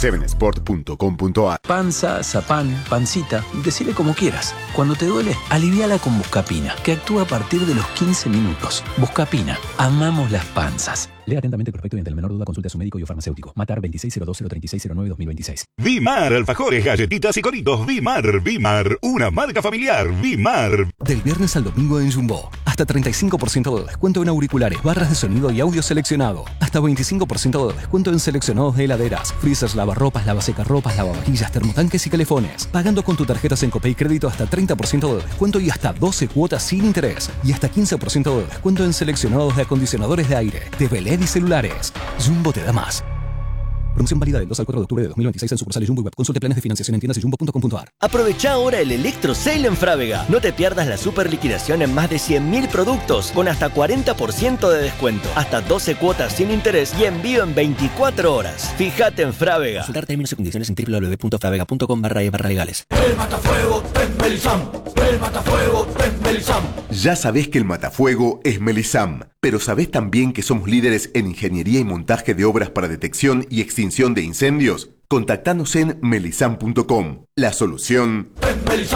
7sport.com.ar. Panza, zapán, pancita, decile como quieras. Cuando te duele, aliviala con Buscapina, que actúa a partir de los 15 minutos. Buscapina, amamos las panzas. Lea atentamente el prospecto y ante el menor duda consulte a su médico y o farmacéutico. Matar 2602-03609-2026. Vimar, alfajores, galletitas y coritos. Vimar, una marca familiar. Vimar. Del viernes al domingo en Jumbo. Hasta 35% de descuento en auriculares, barras de sonido y audio seleccionado. Hasta 25% de descuento en seleccionados de heladeras, freezers, lavarropas, lavasecarropas, lavavajillas, termotanques y calefones. Pagando con tu tarjeta Sencopay Crédito hasta 30% de descuento y hasta 12 cuotas sin interés. Y hasta 15% de descuento en seleccionados de acondicionadores de aire, de y celulares. Jumbo te da más. Promoción válida del 2 al 4 de octubre de 2026 en sucursales Jumbo y Web. Consulte planes de financiación en tiendas y jumbo.com.ar. Aprovecha ahora el Electro Sale en Frávega. No te pierdas la super liquidación en más de 100.000 productos con hasta 40% de descuento, hasta 12 cuotas sin interés y envío en 24 horas. Fíjate en Frávega. Consultar términos y condiciones en www.fravega.com/legales. El matafuego es Melisam. El matafuego es Melisam. Ya sabés que el matafuego es Melisam, pero ¿sabés también que somos líderes en ingeniería y montaje de obras para detección y extinción de incendios? Contactanos en melisam.com. La solución